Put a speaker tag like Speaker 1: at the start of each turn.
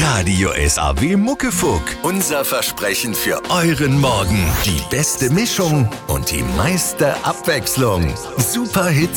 Speaker 1: Radio SAW Muckefuck. Unser Versprechen für euren Morgen. Die beste Mischung und die meiste Abwechslung. Super Hits